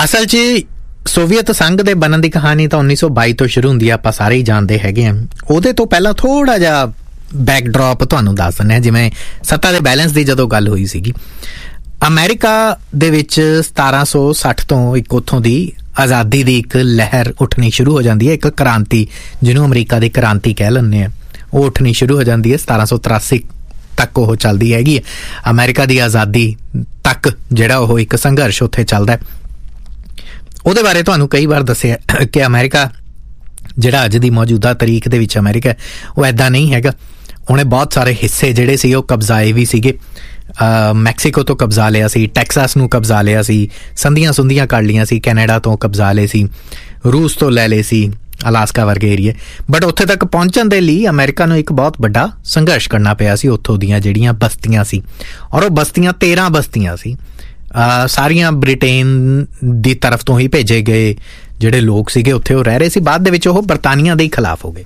ਅਸਲ 'ਚ ਸੋਵੀਅਤ ਸੰਘ ਦੇ ਬਣਨ ਦੀ ਕਹਾਣੀ ਤਾਂ 1922 ਤੋਂ ਸ਼ੁਰੂ ਹੁੰਦੀ ਆ, ਆਪਾਂ ਸਾਰੇ ਹੀ ਜਾਣਦੇ ਹੈਗੇ ਆ। ਉਹਦੇ ਤੋਂ ਪਹਿਲਾਂ ਥੋੜ੍ਹਾ ਜਿਹਾ ਬੈਕਡ੍ਰੌਪ ਤੁਹਾਨੂੰ ਦੱਸ ਦਿੰਦੇ ਹਾਂ। ਜਿਵੇਂ ਸੱਤਾ ਦੇ ਬੈਲੈਂਸ ਦੀ ਜਦੋਂ ਗੱਲ ਹੋਈ ਸੀਗੀ, ਅਮਰੀਕਾ ਦੇ ਵਿੱਚ 1760 ਤੋਂ ਇੱਕ ਉੱਥੋਂ ਦੀ ਆਜ਼ਾਦੀ ਦੀ ਇੱਕ ਲਹਿਰ ਉੱਠਣੀ ਸ਼ੁਰੂ ਹੋ ਜਾਂਦੀ ਹੈ। ਇੱਕ ਕ੍ਰਾਂਤੀ, ਜਿਹਨੂੰ ਅਮਰੀਕਾ ਦੀ ਕ੍ਰਾਂਤੀ ਕਹਿ ਲੈਂਦੇ ਆ, ਉਹ ਉੱਠਣੀ ਸ਼ੁਰੂ ਹੋ ਜਾਂਦੀ ਹੈ। 1783 ਤੱਕ ਉਹ ਚੱਲਦੀ ਹੈਗੀ ਹੈ। ਅਮਰੀਕਾ ਦੀ ਆਜ਼ਾਦੀ ਤੱਕ ਜਿਹੜਾ ਉਹ ਇੱਕ ਸੰਘਰਸ਼ ਉੱਥੇ ਚੱਲਦਾ। ਉਹਦੇ ਬਾਰੇ ਤੁਹਾਨੂੰ ਕਈ ਵਾਰ ਦੱਸਿਆ ਕਿ ਅਮਰੀਕਾ ਜਿਹੜਾ ਅੱਜ ਦੀ ਮੌਜੂਦਾ ਤਰੀਕ ਦੇ ਵਿੱਚ ਅਮਰੀਕਾ, ਉਹ ਇੱਦਾਂ ਨਹੀਂ ਹੈਗਾ। ਉਹਨੇ ਬਹੁਤ ਸਾਰੇ ਹਿੱਸੇ ਜਿਹੜੇ ਸੀ ਉਹ ਕਬਜ਼ਾਏ ਵੀ ਸੀਗੇ। ਮੈਕਸੀਕੋ ਤੋਂ ਕਬਜ਼ਾ ਲਿਆ ਸੀ, ਟੈਕਸਾਸ ਨੂੰ ਕਬਜ਼ਾ ਲਿਆ ਸੀ, ਸੰਧੀਆਂ ਕਰ ਲਈਆਂ ਸੀ, ਕੈਨੇਡਾ ਤੋਂ ਕਬਜ਼ਾ ਲਏ ਸੀ, ਰੂਸ ਤੋਂ ਲੈ ਲਏ ਸੀ, ਅਲਾਸਕਾ ਵਰਗੇ ਏਰੀਏ। ਬਟ ਉੱਥੇ ਤੱਕ ਪਹੁੰਚਣ ਦੇ ਲਈ ਅਮਰੀਕਾ ਨੂੰ ਇੱਕ ਬਹੁਤ ਵੱਡਾ ਸੰਘਰਸ਼ ਕਰਨਾ ਪਿਆ ਸੀ। ਉੱਥੋਂ ਦੀਆਂ ਜਿਹੜੀਆਂ ਬਸਤੀਆਂ ਸੀ, ਔਰ ਉਹ ਬਸਤੀਆਂ 13 ਬਸਤੀਆਂ ਸੀ, ਸਾਰੀਆਂ ਬ੍ਰਿਟੇਨ ਦੀ ਤਰਫ ਤੋਂ ਹੀ ਭੇਜੇ ਗਏ ਜਿਹੜੇ ਲੋਕ ਸੀਗੇ ਉੱਥੇ ਉਹ ਰਹਿ ਰਹੇ ਸੀ। ਬਾਅਦ ਦੇ ਵਿੱਚ ਉਹ ਬਰਤਾਨੀਆ ਦੇ ਖਿਲਾਫ ਹੋ ਗਏ।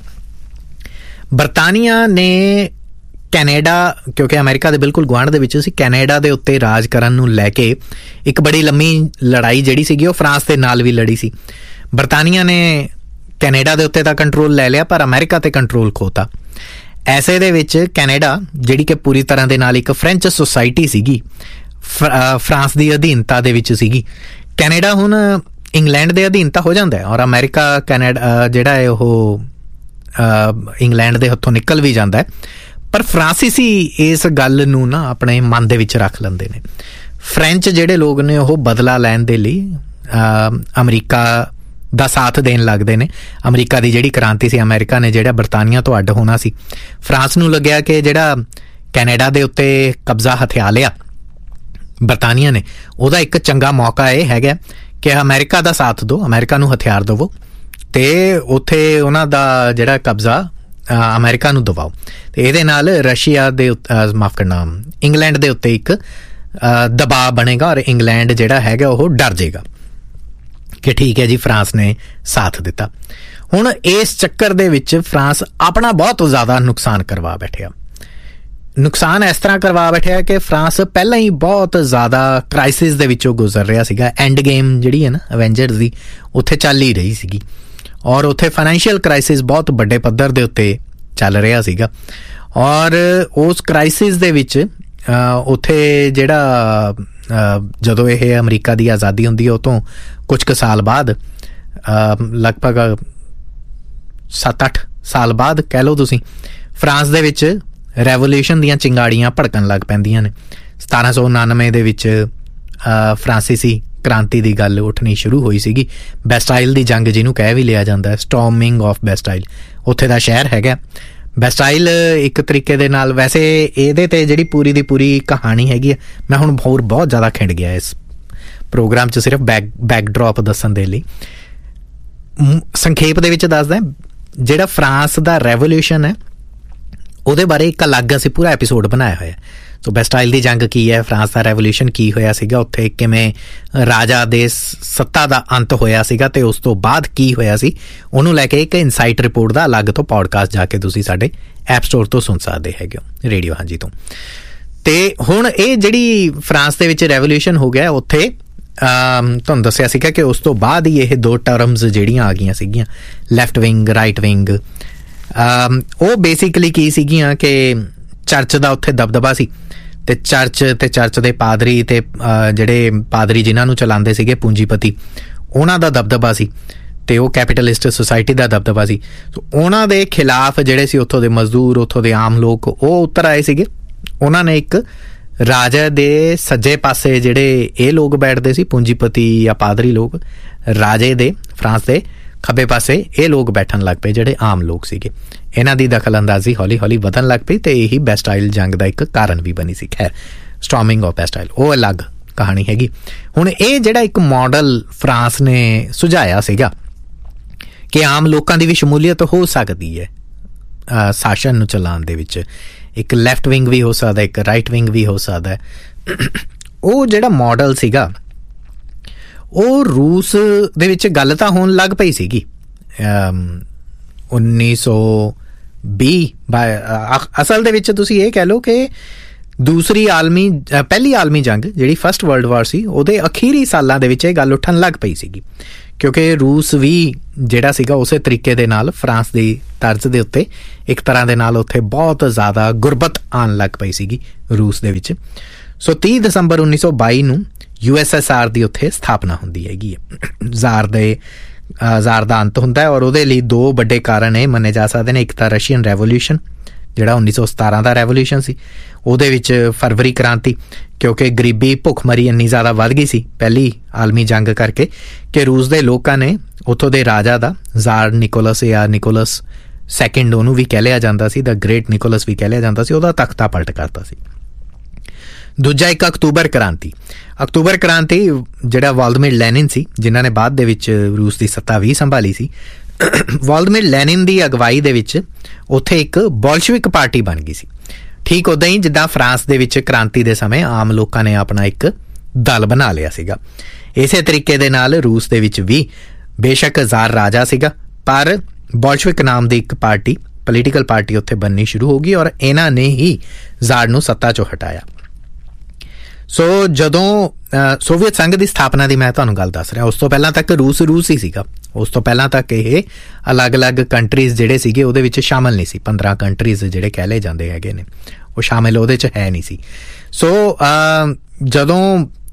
ਬਰਤਾਨੀਆ ਨੇ ਕੈਨੇਡਾ, ਕਿਉਂਕਿ ਅਮਰੀਕਾ ਦੇ ਬਿਲਕੁਲ ਗੁਆਂਢ ਦੇ ਵਿੱਚ ਸੀ, ਕੈਨੇਡਾ ਦੇ ਉੱਤੇ ਰਾਜ ਕਰਨ ਨੂੰ ਲੈ ਕੇ ਇੱਕ ਬੜੀ ਲੰਮੀ ਲੜਾਈ ਜਿਹੜੀ ਸੀਗੀ ਉਹ ਫਰਾਂਸ ਦੇ ਨਾਲ ਵੀ ਲੜੀ ਸੀ। ਬਰਤਾਨੀਆ ਨੇ ਕੈਨੇਡਾ ਦੇ ਉੱਤੇ ਤਾਂ ਕੰਟਰੋਲ ਲੈ ਲਿਆ, ਪਰ ਅਮਰੀਕਾ ਤੇ ਕੰਟਰੋਲ ਖੋਤਾ। ਐਸੇ ਦੇ ਵਿੱਚ ਕੈਨੇਡਾ, ਜਿਹੜੀ ਕਿ ਪੂਰੀ ਤਰ੍ਹਾਂ ਦੇ ਨਾਲ ਇੱਕ ਫਰੈਂਚ ਸੁਸਾਇਟੀ ਸੀਗੀ, ਫਰਾਂਸ ਦੀ ਅਧੀਨਤਾ ਦੇ ਵਿੱਚ ਸੀਗੀ। ਕੈਨੇਡਾ ਹੁਣ ਇੰਗਲੈਂਡ ਦੇ ਅਧੀਨਤਾ ਹੋ ਜਾਂਦਾ ਹੈ, ਔਰ ਅਮਰੀਕਾ ਕੈਨੇਡਾ ਜਿਹੜਾ ਹੈ ਉਹ ਇੰਗਲੈਂਡ ਦੇ ਹੱਥੋਂ ਨਿਕਲ ਵੀ ਜਾਂਦਾ ਹੈ। ਪਰ ਫਰਾਂਸੀਸੀ ਇਸ ਗੱਲ ਨੂੰ ਨਾ ਆਪਣੇ ਮਨ ਦੇ ਵਿੱਚ ਰੱਖ ਲੈਂਦੇ ਨੇ। ਫਰੈਂਚ ਜਿਹੜੇ ਲੋਕ ਨੇ ਉਹ ਬਦਲਾ ਲੈਣ ਦੇ ਲਈ ਅਮਰੀਕਾ ਦਾ ਸਾਥ ਦੇਣ ਲੱਗਦੇ ਨੇ। ਅਮਰੀਕਾ ਦੀ ਜਿਹੜੀ ਕ੍ਰਾਂਤੀ ਸੀ, ਅਮਰੀਕਾ ਨੇ ਜਿਹੜਾ ਬਰਤਾਨੀਆ ਤੋਂ ਅੱਡ ਹੋਣਾ ਸੀ, ਫਰਾਂਸ ਨੂੰ ਲੱਗਿਆ ਕਿ ਜਿਹੜਾ ਕੈਨੇਡਾ ਦੇ ਉੱਤੇ ਕਬਜ਼ਾ ਹਥਿਆ ਲਿਆ ਬਰਤਾਨੀਆ ਨੇ, ਉਹਦਾ ਇੱਕ ਚੰਗਾ ਮੌਕਾ ਇਹ ਹੈਗਾ ਕਿ ਅਮਰੀਕਾ ਦਾ ਸਾਥ ਦਿਓ, ਅਮਰੀਕਾ ਨੂੰ ਹਥਿਆਰ ਦੇਵੋ ਅਤੇ ਉੱਥੇ ਉਹਨਾਂ ਦਾ ਜਿਹੜਾ ਕਬਜ਼ਾ ਅਮਰੀਕਾ ਨੂੰ ਦਵਾਓ। ਅਤੇ ਇਹਦੇ ਨਾਲ ਰਸ਼ੀਆ ਦੇ ਮਾਫ਼ ਕਰਨਾ, ਇੰਗਲੈਂਡ ਦੇ ਉੱਤੇ ਇੱਕ ਦਬਾਅ ਬਣੇਗਾ, ਔਰ ਇੰਗਲੈਂਡ ਜਿਹੜਾ ਹੈਗਾ ਉਹ ਡਰ ਜਾਏਗਾ ਕਿ ਠੀਕ ਹੈ ਜੀ, ਫਰਾਂਸ ਨੇ ਸਾਥ ਦਿੱਤਾ। ਹੁਣ ਇਸ ਚੱਕਰ ਦੇ ਵਿੱਚ ਫਰਾਂਸ ਆਪਣਾ ਬਹੁਤ ਜ਼ਿਆਦਾ ਨੁਕਸਾਨ ਕਰਵਾ ਬੈਠਿਆ। ਨੁਕਸਾਨ ਇਸ ਤਰ੍ਹਾਂ ਕਰਵਾ ਬੈਠਿਆ ਕਿ ਫਰਾਂਸ ਪਹਿਲਾਂ ਹੀ ਬਹੁਤ ਜ਼ਿਆਦਾ ਕ੍ਰਾਈਸਿਸ ਦੇ ਵਿੱਚੋਂ ਗੁਜ਼ਰ ਰਿਹਾ ਸੀਗਾ। ਐਂਡ ਗੇਮ ਜਿਹੜੀ ਹੈ ਨਾ ਅਵੈਂਜਰਸ ਦੀ, ਉੱਥੇ ਚੱਲ ਹੀ ਰਹੀ ਸੀਗੀ, ਔਰ ਉੱਥੇ ਫਾਈਨੈਂਸ਼ੀਅਲ ਕ੍ਰਾਈਸਿਸ ਬਹੁਤ ਵੱਡੇ ਪੱਧਰ ਦੇ ਉੱਤੇ ਚੱਲ ਰਿਹਾ ਸੀਗਾ। ਔਰ ਉਸ ਕ੍ਰਾਈਸਿਸ ਦੇ ਵਿੱਚ ਉੱਥੇ ਜਿਹੜਾ ਜਦੋਂ ਇਹ ਅਮਰੀਕਾ ਦੀ ਆਜ਼ਾਦੀ ਹੁੰਦੀ ਹੈ, ਉਹ ਤੋਂ ਕੁਝ ਕੁ ਸਾਲ ਬਾਅਦ, ਲਗਭਗ 7-8 ਸਾਲ ਬਾਅਦ ਕਹਿ ਲਓ ਤੁਸੀਂ, ਫਰਾਂਸ ਦੇ ਵਿੱਚ ਰੈਵੋਲਿਊਸ਼ਨ ਦੀਆਂ ਚਿੰਗਾੜੀਆਂ ਭੜਕਣ ਲੱਗ ਪੈਂਦੀਆਂ ਨੇ। 1799 ਦੇ ਵਿੱਚ ਫਰਾਂਸੀਸੀ ਕ੍ਰਾਂਤੀ ਦੀ ਗੱਲ ਉੱਠਣੀ ਸ਼ੁਰੂ ਹੋਈ ਸੀਗੀ। ਬੈਸਟਾਈਲ ਦੀ ਜੰਗ ਜਿਹਨੂੰ ਕਹਿ ਵੀ ਲਿਆ ਜਾਂਦਾ ਹੈ, ਸਟੋਰਮਿੰਗ ਆਫ ਬੈਸਟਾਈਲ, ਉੱਥੇ ਦਾ ਸ਼ਹਿਰ ਹੈਗਾ ਬੈਸਟਾਈਲ। ਇੱਕ ਤਰੀਕੇ ਦੇ ਨਾਲ, ਵੈਸੇ ਇਹਦੇ ਤੇ ਜਿਹੜੀ ਪੂਰੀ ਦੀ ਪੂਰੀ ਕਹਾਣੀ ਹੈਗੀ ਆ, ਮੈਂ ਹੁਣ ਹੋਰ ਬਹੁਤ ਜ਼ਿਆਦਾ ਖਿੰਡ ਗਿਆ ਇਸ ਪ੍ਰੋਗਰਾਮ 'ਚ, ਸਿਰਫ ਬੈਕਡ੍ਰੌਪ ਦੱਸਣ ਦੇ ਲਈ। ਸੰਖੇਪ ਦੇ ਵਿੱਚ ਦੱਸਦਾ, ਜਿਹੜਾ ਫਰਾਂਸ ਦਾ ਰੈਵੋਲਿਊਸ਼ਨ ਹੈ ਉਹਦੇ ਬਾਰੇ ਇੱਕ ਅਲੱਗ ਅਸੀਂ ਪੂਰਾ ਐਪੀਸੋਡ ਬਣਾਇਆ ਹੋਇਆ। ਸੋ ਬੈਸਟਾਈਲ ਦੀ ਜੰਗ ਕੀ ਹੈ, ਫਰਾਂਸ ਦਾ ਰੈਵੋਲਿਊਸ਼ਨ ਕੀ ਹੋਇਆ ਸੀਗਾ, ਉੱਥੇ ਕਿਵੇਂ ਰਾਜਾ ਦੇ ਸੱਤਾ ਦਾ ਅੰਤ ਹੋਇਆ ਸੀਗਾ, ਅਤੇ ਉਸ ਤੋਂ ਬਾਅਦ ਕੀ ਹੋਇਆ ਸੀ, ਉਹਨੂੰ ਲੈ ਕੇ ਇੱਕ ਇਨਸਾਈਟ ਰਿਪੋਰਟ ਦਾ ਅਲੱਗ ਤੋਂ ਪੌਡਕਾਸਟ ਜਾ ਕੇ ਤੁਸੀਂ ਸਾਡੇ ਐਪ ਸਟੋਰ ਤੋਂ ਸੁਣ ਸਕਦੇ ਹੈਗੇ ਹੋ, ਰੇਡੀਓ ਹਾਂਜੀ ਤੋਂ। ਅਤੇ ਹੁਣ ਇਹ ਜਿਹੜੀ ਫਰਾਂਸ ਦੇ ਵਿੱਚ ਰੈਵੋਲਿਊਸ਼ਨ ਹੋ ਗਿਆ, ਉੱਥੇ ਤੁਹਾਨੂੰ ਦੱਸਿਆ ਸੀਗਾ ਕਿ ਉਸ ਤੋਂ ਬਾਅਦ ਹੀ ਇਹ ਦੋ ਟਰਮਸ ਜਿਹੜੀਆਂ ਆ ਗਈਆਂ ਸੀਗੀਆਂ, ਲੈਫਟ ਵਿੰਗ, ਰਾਈਟ ਵਿੰਗ। ਉਹ ਬੇਸਿਕਲੀ ਕੀ ਸੀਗੀਆਂ ਕਿ ਚਰਚ ਦਾ ਉੱਥੇ ਦਬਦਬਾ ਸੀ, ਅਤੇ ਚਰਚ ਦੇ ਪਾਦਰੀ ਅਤੇ ਜਿਹੜੇ ਪਾਦਰੀ ਜਿਨ੍ਹਾਂ ਨੂੰ ਚਲਾਉਂਦੇ ਸੀਗੇ ਪੂੰਜੀਪਤੀ, ਉਹਨਾਂ ਦਾ ਦਬਦਬਾ ਸੀ, ਅਤੇ ਉਹ ਕੈਪੀਟਲਿਸਟ ਸੁਸਾਇਟੀ ਦਾ ਦਬਦਬਾ ਸੀ। ਸੋ ਉਹਨਾਂ ਦੇ ਖਿਲਾਫ ਜਿਹੜੇ ਸੀ ਉੱਥੋਂ ਦੇ ਮਜ਼ਦੂਰ, ਉੱਥੋਂ ਦੇ ਆਮ ਲੋਕ, ਉਹ ਉੱਤਰ ਆਏ ਸੀਗੇ। ਉਹਨਾਂ ਨੇ ਇੱਕ ਰਾਜਾ ਦੇ ਸੱਜੇ ਪਾਸੇ ਜਿਹੜੇ ਇਹ ਲੋਕ ਬੈਠਦੇ ਸੀ, ਪੂੰਜੀਪਤੀ ਜਾਂ ਪਾਦਰੀ ਲੋਕ, ਰਾਜੇ ਦੇ ਫਰਾਂਸ ਦੇ ਖੱਬੇ ਪਾਸੇ ਇਹ ਲੋਕ ਬੈਠਣ ਲੱਗ ਪਏ ਜਿਹੜੇ ਆਮ ਲੋਕ ਸੀਗੇ। ਇਹਨਾਂ ਦੀ ਦਖਲ ਅੰਦਾਜ਼ੀ ਹੌਲੀ ਹੌਲੀ ਵਧਣ ਲੱਗ ਪਈ, ਅਤੇ ਇਹੀ ਬੈਸਟਾਈਲ ਜੰਗ ਦਾ ਇੱਕ ਕਾਰਨ ਵੀ ਬਣੀ ਸੀ। ਖੈਰ, ਸਟੋਰਮਿੰਗ ਆਫ ਬੈਸਟਾਈਲ ਉਹ ਅਲੱਗ ਕਹਾਣੀ ਹੈਗੀ। ਹੁਣ ਇਹ ਜਿਹੜਾ ਇੱਕ ਮਾਡਲ ਫਰਾਂਸ ਨੇ ਸੁਝਾਇਆ ਸੀਗਾ ਕਿ ਆਮ ਲੋਕਾਂ ਦੀ ਵੀ ਸ਼ਮੂਲੀਅਤ ਹੋ ਸਕਦੀ ਹੈ ਸ਼ਾਸਨ ਨੂੰ ਚਲਾਉਣ ਦੇ ਵਿੱਚ, ਇੱਕ ਲੈਫਟ ਵਿੰਗ ਵੀ ਹੋ ਸਕਦਾ, ਇੱਕ ਰਾਈਟ ਵਿੰਗ ਵੀ ਹੋ ਸਕਦਾ। ਉਹ ਜਿਹੜਾ ਮਾਡਲ ਸੀਗਾ ਉਹ ਰੂਸ ਦੇ ਵਿੱਚ ਗੱਲ ਤਾਂ ਹੋਣ ਲੱਗ ਪਈ ਸੀਗੀ 1920। ਅਸਲ ਦੇ ਵਿੱਚ ਤੁਸੀਂ ਇਹ ਕਹਿ ਲਓ ਕਿ ਪਹਿਲੀ ਆਲਮੀ ਜੰਗ ਜਿਹੜੀ ਫਸਟ ਵਰਲਡ ਵਾਰ ਸੀ ਉਹਦੇ ਅਖੀਰੀ ਸਾਲਾਂ ਦੇ ਵਿੱਚ ਇਹ ਗੱਲ ਉੱਠਣ ਲੱਗ ਪਈ ਸੀਗੀ, ਕਿਉਂਕਿ ਰੂਸ ਵੀ ਜਿਹੜਾ ਸੀਗਾ ਉਸੇ ਤਰੀਕੇ ਦੇ ਨਾਲ ਫਰਾਂਸ ਦੀ ਤਰਜ਼ ਦੇ ਉੱਤੇ ਇੱਕ ਤਰ੍ਹਾਂ ਦੇ ਨਾਲ ਉੱਥੇ ਬਹੁਤ ਜ਼ਿਆਦਾ ਗੁਰਬਤ ਆਉਣ ਲੱਗ ਪਈ ਸੀਗੀ ਰੂਸ ਦੇ ਵਿੱਚ। ਸੋ 30 ਦਸੰਬਰ 1922 ਨੂੰ USSR ਦੀ ਉੱਥੇ ਸਥਾਪਨਾ ਹੁੰਦੀ ਹੈਗੀ ਹੈ। ਜ਼ਾਰ ਦਾ ਅੰਤ ਹੁੰਦਾ ਹੈ ਔਰ ਉਹਦੇ ਲਈ ਦੋ ਵੱਡੇ ਕਾਰਨ ਇਹ ਮੰਨੇ ਜਾ ਸਕਦੇ ਨੇ। ਇੱਕ ਤਾਂ ਰਸ਼ੀਅਨ ਰੈਵੋਲਿਊਸ਼ਨ ਜਿਹੜਾ 1917 ਦਾ ਰੈਵੋਲਿਊਸ਼ਨ ਸੀ, ਉਹਦੇ ਵਿੱਚ ਫਰਵਰੀ ਕ੍ਰਾਂਤੀ, ਕਿਉਂਕਿ ਗਰੀਬੀ ਭੁੱਖਮਰੀ ਇੰਨੀ ਜ਼ਿਆਦਾ ਵੱਧ ਗਈ ਸੀ ਪਹਿਲੀ ਆਲਮੀ ਜੰਗ ਕਰਕੇ ਕਿ ਰੂਸ ਦੇ ਲੋਕਾਂ ਨੇ ਉੱਥੋਂ ਦੇ ਰਾਜਾ ਦਾ, ਜ਼ਾਰ ਨਿਕੋਲਸ ਜਾਂ ਨਿਕੋਲਸ ਸੈਕਿੰਡ ਉਹਨੂੰ ਵੀ ਕਹਿ ਲਿਆ ਜਾਂਦਾ ਸੀ, ਦਾ ਗ੍ਰੇਟ ਨਿਕੋਲਸ ਵੀ ਕਹਿ ਲਿਆ ਜਾਂਦਾ ਸੀ, ਉਹਦਾ ਤਖਤਾ ਪਲਟ ਕਰਤਾ ਸੀ। ਦੂਜਾ ਇੱਕ ਅਕਤੂਬਰ ਕ੍ਰਾਂਤੀ ਜਿਹੜਾ ਵਾਲਦਮੀਰ ਲੈਨਿਨ ਸੀ, ਜਿਨ੍ਹਾਂ ਨੇ ਬਾਅਦ ਦੇ ਵਿੱਚ ਰੂਸ ਦੀ ਸੱਤਾ ਵੀ ਸੰਭਾਲੀ ਸੀ। ਵਾਲਦਮੀਰ ਲੈਨਿਨ ਦੀ ਅਗਵਾਈ ਦੇ ਵਿੱਚ ਉੱਥੇ ਇੱਕ ਬੋਲਸ਼ਵਿਕ ਪਾਰਟੀ ਬਣ ਗਈ ਸੀ, ਠੀਕ ਉੱਦਾਂ ਹੀ ਜਿੱਦਾਂ ਫਰਾਂਸ ਦੇ ਵਿੱਚ ਕ੍ਰਾਂਤੀ ਦੇ ਸਮੇਂ ਆਮ ਲੋਕਾਂ ਨੇ ਆਪਣਾ ਇੱਕ ਦਲ ਬਣਾ ਲਿਆ ਸੀਗਾ। ਇਸੇ ਤਰੀਕੇ ਦੇ ਨਾਲ ਰੂਸ ਦੇ ਵਿੱਚ ਵੀ ਬੇਸ਼ੱਕ ਜ਼ਾਰ ਰਾਜਾ ਸੀਗਾ, ਪਰ ਬੋਲਸ਼ਵਿਕ ਨਾਮ ਦੀ ਇੱਕ ਪਾਰਟੀ, ਪੋਲੀਟੀਕਲ ਪਾਰਟੀ ਉੱਥੇ ਬਣਨੀ ਸ਼ੁਰੂ ਹੋ ਗਈ ਔਰ ਇਹਨਾਂ ਨੇ ਹੀ ਜ਼ਾਰ ਨੂੰ ਸੱਤਾ 'ਚੋਂ ਹਟਾਇਆ। ਸੋ ਜਦੋਂ ਸੋਵੀਅਤ ਸੰਘ ਦੀ ਸਥਾਪਨਾ ਦੀ ਮੈਂ ਤੁਹਾਨੂੰ ਗੱਲ ਦੱਸ ਰਿਹਾ, ਉਸ ਤੋਂ ਪਹਿਲਾਂ ਤੱਕ ਰੂਸ ਹੀ ਸੀਗਾ। ਉਸ ਤੋਂ ਪਹਿਲਾਂ ਤੱਕ ਇਹ ਅਲੱਗ-ਅਲੱਗ ਕੰਟਰੀਜ਼ ਜਿਹੜੇ ਸੀਗੇ ਉਹਦੇ ਵਿੱਚ ਸ਼ਾਮਲ ਨਹੀਂ ਸੀ। 15 ਕੰਟਰੀਜ਼ ਜਿਹੜੇ ਕਹਿ ਲਏ ਜਾਂਦੇ ਹੈਗੇ ਨੇ ਉਹ ਸ਼ਾਮਿਲ ਉਹਦੇ 'ਚ ਹੈ ਨਹੀਂ ਸੀ। ਸੋ ਜਦੋਂ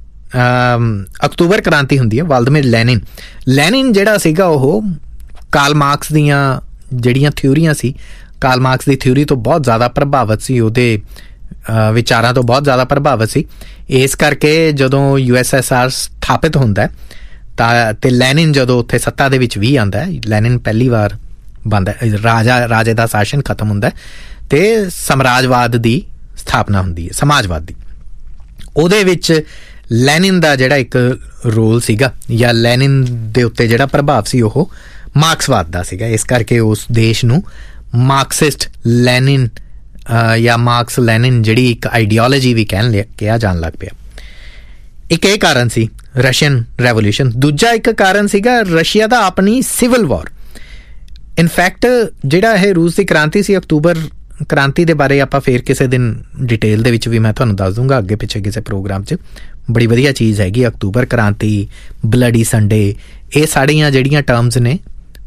ਅਕਤੂਬਰ ਕ੍ਰਾਂਤੀ ਹੁੰਦੀ ਹੈ, ਵਾਲਦਮੀਰ ਲੈਨਿਨ ਜਿਹੜਾ ਸੀਗਾ ਉਹ ਕਾਰਲ ਮਾਰਕਸ ਦੀਆਂ ਜਿਹੜੀਆਂ ਥਿਊਰੀਆਂ ਸੀ, ਕਾਰਲ ਮਾਰਕਸ ਦੀ ਥਿਊਰੀ ਤੋਂ ਬਹੁਤ ਜ਼ਿਆਦਾ ਪ੍ਰਭਾਵਿਤ ਸੀ, ਉਹਦੇ ਵਿਚਾਰਾਂ ਤੋਂ ਬਹੁਤ ਜ਼ਿਆਦਾ ਪ੍ਰਭਾਵਿਤ ਸੀ। ਇਸ ਕਰਕੇ ਜਦੋਂ USSR ਸਥਾਪਿਤ ਹੁੰਦਾ ਤੇ ਲੈਨਿਨ ਜਦੋਂ ਉੱਥੇ ਸੱਤਾ ਦੇ ਵਿੱਚ ਵੀ ਆਉਂਦਾ ਹੈ, ਲੈਨਿਨ ਪਹਿਲੀ ਵਾਰ ਬਣਦਾ, ਰਾਜੇ ਦਾ ਸ਼ਾਸਨ ਖਤਮ ਹੁੰਦਾ ਤੇ ਸਾਮਰਾਜਵਾਦ ਦੀ ਸਥਾਪਨਾ ਹੁੰਦੀ ਹੈ, ਸਮਾਜਵਾਦ ਦੀ। ਉਹਦੇ ਵਿੱਚ ਲੈਨਿਨ ਦਾ ਜਿਹੜਾ ਇੱਕ ਰੋਲ ਸੀਗਾ ਜਾਂ ਲੈਨਿਨ ਦੇ ਉੱਤੇ ਜਿਹੜਾ ਪ੍ਰਭਾਵ ਸੀ ਉਹ ਮਾਰਕਸਵਾਦ ਦਾ ਸੀਗਾ। ਇਸ ਕਰਕੇ ਉਸ ਦੇਸ਼ ਨੂੰ ਮਾਰਕਸਿਸਟ ਲੈਨਿਨ ਜਾਂ ਮਾਰਕਸ ਲੈਨਿਨ ਜਿਹੜੀ ਇੱਕ ਆਈਡੀਓਲੋਜੀ ਵੀ ਕਿਹਾ ਜਾਣ ਲੱਗ ਪਿਆ। ਇੱਕ ਇਹ ਕਾਰਨ ਸੀ ਰਸ਼ੀਅਨ ਰੈਵੋਲਿਊਸ਼ਨ। ਦੂਜਾ ਇੱਕ ਕਾਰਨ ਸੀਗਾ ਰਸ਼ੀਆ ਦਾ ਆਪਣੀ ਸਿਵਲ ਵਾਰ। ਇਨਫੈਕਟ ਜਿਹੜਾ ਇਹ ਰੂਸ ਦੀ ਕ੍ਰਾਂਤੀ ਸੀ, ਅਕਤੂਬਰ ਕ੍ਰਾਂਤੀ ਦੇ ਬਾਰੇ ਆਪਾਂ ਫੇਰ ਕਿਸੇ ਦਿਨ ਡਿਟੇਲ ਦੇ ਵਿੱਚ ਵੀ ਮੈਂ ਤੁਹਾਨੂੰ ਦੱਸ ਦੂੰਗਾ ਅੱਗੇ ਪਿੱਛੇ ਕਿਸੇ ਪ੍ਰੋਗਰਾਮ 'ਚ। ਬੜੀ ਵਧੀਆ ਚੀਜ਼ ਹੈਗੀ ਅਕਤੂਬਰ ਕ੍ਰਾਂਤੀ, ਬਲੱਡੀ ਸੰਡੇ, ਇਹ ਸਾਰੀਆਂ ਜਿਹੜੀਆਂ ਟਰਮਸ ਨੇ